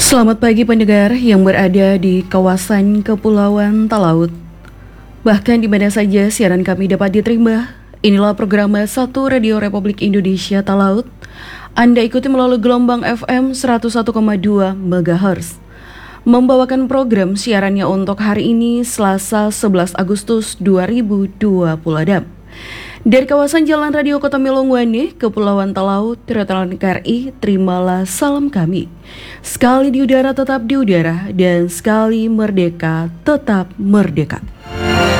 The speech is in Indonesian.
Selamat pagi pendengar yang berada di kawasan Kepulauan Talaut. Bahkan di mana saja siaran kami dapat diterima. Inilah program 1 Radio Republik Indonesia Talaut. Anda ikuti melalui gelombang FM 101,2 MHz. Membawakan program siarannya untuk hari ini Selasa 11 Agustus 2026. Dari kawasan Jalan Radio Kota Melongwane, Kepulauan Talaut, Teritorial KRI, terimalah salam kami. Sekali di udara tetap di udara, dan sekali merdeka tetap merdeka.